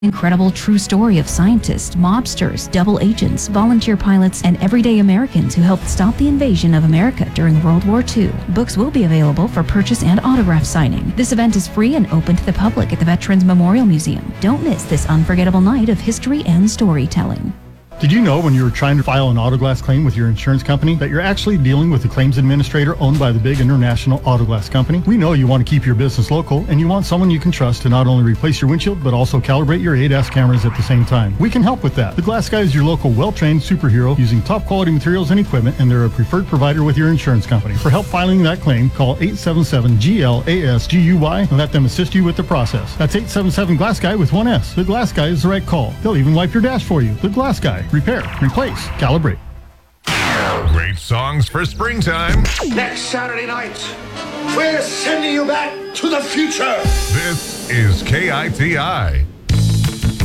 Incredible true story of scientists, mobsters, double agents, volunteer pilots, and everyday Americans who helped stop the invasion of America during World War II. Books will be available for purchase and autograph signing. This event is free and open to the public at the Veterans Memorial Museum. Don't miss this unforgettable night of history and storytelling. Did you know when you were trying to file an auto glass claim with your insurance company that you're actually dealing with a claims administrator owned by the big international auto glass company? We know you want to keep your business local and you want someone you can trust to not only replace your windshield but also calibrate your ADAS cameras at the same time. We can help with that. The Glass Guy is your local well-trained superhero using top quality materials and equipment, and they're a preferred provider with your insurance company. For help filing that claim, call 877-GLASGUY and let them assist you with the process. That's 877 Glass Guy with one S. The Glass Guy is the right call. They'll even wipe your dash for you. The Glass Guy. Repair, replace, calibrate. Great songs for springtime. Next Saturday night, we're sending you back to the future. This is KITI.